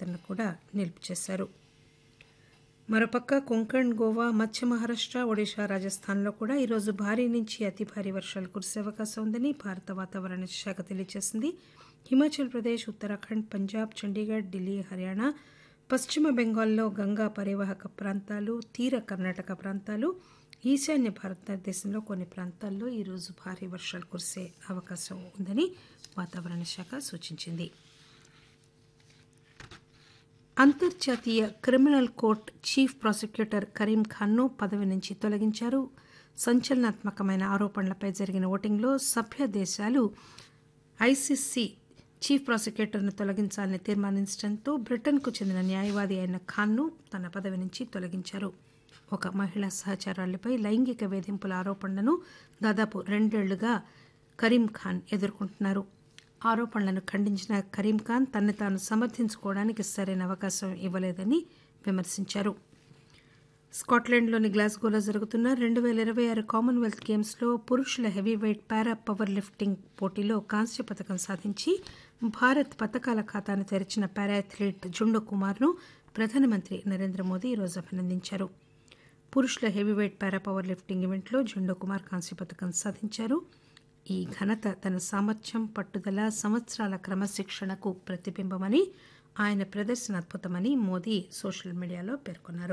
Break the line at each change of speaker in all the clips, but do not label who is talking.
పర్యటనను కూడా నిలిపిచేశారు. మరోపక్క కొంకణ్, గోవా, మధ్య మహారాష్ట్ర, ఒడిశా, రాజస్థాన్లో కూడా ఈరోజు భారీ నుంచి అతి భారీ వర్షాలు కురిసే అవకాశం ఉందని భారత వాతావరణ శాఖ తెలియజేసింది. హిమాచల్ ప్రదేశ్, ఉత్తరాఖండ్, పంజాబ్, చండీగఢ్, ఢిల్లీ, హర్యానా, పశ్చిమ బెంగాల్లో గంగా పరివాహక ప్రాంతాలు, తీర కర్ణాటక ప్రాంతాలు, ఈశాన్య భారతదేశంలో కొన్ని ప్రాంతాల్లో ఈరోజు భారీ వర్షాలు కురిసే అవకాశం ఉందని వాతావరణ శాఖ సూచించింది. అంతర్జాతీయ criminal court chief prosecutor Karim ఖాన్ను పదవి నుంచి తొలగించారు. సంచలనాత్మకమైన ఆరోపణలపై జరిగిన ఓటింగ్లో సభ్య దేశాలు ఐసీసీ చీఫ్ ప్రాసిక్యూటర్ను తొలగించాలని తీర్మానించడంతో బ్రిటన్కు చెందిన న్యాయవాది అయిన ఖాన్ను తన పదవి నుంచి తొలగించారు. ఒక మహిళా సహచరులపై లైంగిక వేధింపుల ఆరోపణలను దాదాపు 2 ఏళ్లుగా కరీం ఖాన్ ఎదుర్కొంటున్నారు. ఆరోపణలను ఖండించిన కరీం ఖాన్ తనను తాను సమర్థించుకోవడానికి సరైన అవకాశం ఇవ్వలేదని విమర్శించారు. స్కాట్లాండ్లోని గ్లాస్గోలో జరుగుతున్న 2026 కామన్వెల్త్ గేమ్స్లో పురుషుల హెవీవెయిట్ పారా పవర్ లిఫ్టింగ్ పోటీలో కాంస్య పథకం సాధించి భారత్ పథకాల ఖాతాను తెరిచిన పారా అథ్లీట్ జుండో కుమార్ను ప్రధానమంత్రి నరేంద్ర మోదీ ఈరోజు అభినందించారు. పురుషుల హెవీవెయిట్ పారా పవర్ లిఫ్టింగ్ ఈవెంట్లో జుండో కుమార్ కాంస్య పథకం సాధించారు. ఈ ఘనత తన సామర్థ్యం, పట్టుదల, సంవత్సరాల క్రమశిక్షణకు ప్రతిబింబమని, ఆయన ప్రదర్శన అద్భుతమని మోదీ సోషల్ మీడియాలో పేర్కొన్నారు.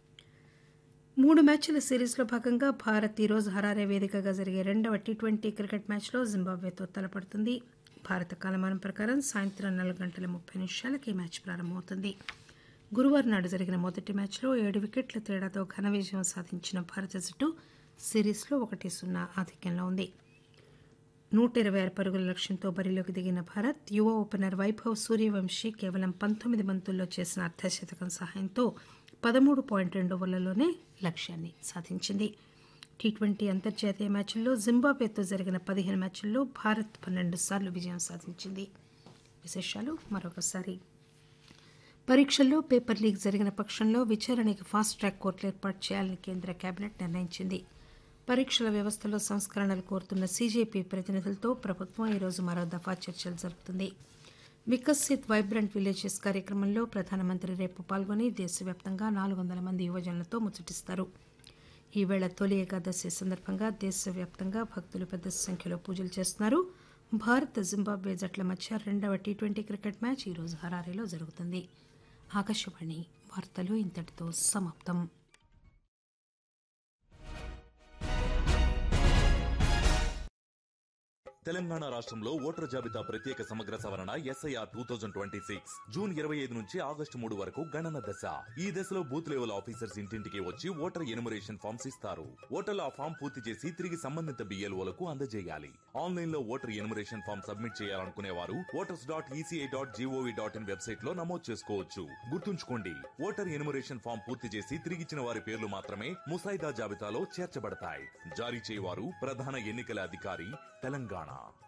3 మ్యాచ్ల సిరీస్లో భాగంగా భారత్ ఈరోజు హరారే వేదికగా జరిగే 2వ టీ20 క్రికెట్ మ్యాచ్లో జింబాబ్వేతో తలపడుతుంది. భారత కాలమానం ప్రకారం సాయంత్రం 4:30 ఈ మ్యాచ్ ప్రారంభమవుతుంది. గురువారం నాడు జరిగిన మొదటి మ్యాచ్లో 7 వికెట్ల తేడాతో ఘన విజయం సాధించిన భారత జట్టు సిరీస్లో 1-0 ఆధిక్యంలో ఉంది. 126 పరుగుల లక్ష్యంతో బరిలోకి దిగిన భారత్ యువ ఓపెనర్ వైభవ్ సూర్యవంశీ కేవలం 19 బంతుల్లో చేసిన అర్ధశతకం సహాయంతో 13.2 ఓవర్లలోనే లక్ష్యాన్ని సాధించింది. టీ20 అంతర్జాతీయ మ్యాచ్ల్లో జింబాబ్వేతో జరిగిన 15 మ్యాచ్ల్లో భారత్ 12 సార్లు విజయం సాధించింది. విశేషాలు మరొకసారి. పరీక్షల్లో పేపర్ లీక్ జరిగిన పక్షంలో విచారణకి ఫాస్ట్ ట్రాక్ కోర్టులు ఏర్పాటు చేయాలని కేంద్ర కేబినెట్ నిర్ణయించింది. పరీక్షల వ్యవస్థలో సంస్కరణలు కోరుతున్న సీజేపీ ప్రతినిధులతో ప్రభుత్వం ఈరోజు మరో దఫా చర్చలు జరుపుతుంది. వికసిత్ వైబ్రెంట్ విలేజెస్ కార్యక్రమంలో ప్రధానమంత్రి రేపు పాల్గొని దేశవ్యాప్తంగా 400 మంది యువజనులతో ముచ్చటిస్తారు. ఈవేళ తొలి ఏకాదశి సందర్భంగా దేశవ్యాప్తంగా భక్తులు పెద్ద సంఖ్యలో పూజలు చేస్తున్నారు. భారత్, జింబాబ్వే జట్ల మధ్య 2వ టీ20 క్రికెట్ మ్యాచ్ ఈరోజు హరారేలో జరుగుతుంది. ఆకాశవాణి వార్తలు ఇంతటితో సమాప్తం.
తెలంగాణ రాష్ట్రంలో ఓటరు జాబితా ప్రత్యేక సమగ్ర సవరణ ఎస్ఐఆర్ 2026 జూన్ 25 నుంచి ఆగస్టు 3 వరకు గణన దశ. ఈ దశలో బూత్ లెవెల్ ఆఫీసర్స్ ఇంటింటికి వచ్చి ఓటర్ ఎన్యుమరేషన్ ఫామ్స్ ఇస్తారు. ఓటర్లు ఆ ఫామ్ పూర్తి చేసి తిరిగి సంబంధిత బిఎల్ఓలకు అందజేయాలి. ఆన్లైన్ లో ఓటర్ ఎన్యుమరేషన్ ఫామ్ సబ్మిట్ చేయాలనుకునే వారు voters.eci.gov.in వెబ్సైట్ లో నమోదు చేసుకోవచ్చు. గుర్తుంచుకోండి, ఓటర్ ఎన్యుమరేషన్ ఫామ్ పూర్తి చేసి తిరిగిచ్చిన వారి పేర్లు మాత్రమే ముసాయిదా జాబితాలో చేర్చబడతాయి. జారీ చేయవారు ప్రధాన ఎన్నికల అధికారి, తెలంగాణ.